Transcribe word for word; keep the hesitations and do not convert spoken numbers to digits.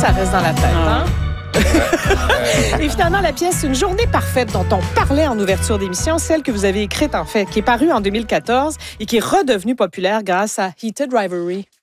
ça reste dans la tête, hein? Et finalement, la pièce Une journée parfaite dont on parlait en ouverture d'émission, celle que vous avez écrite en fait, qui est parue en deux mille quatorze et qui est redevenue populaire grâce à Heated Rivalry.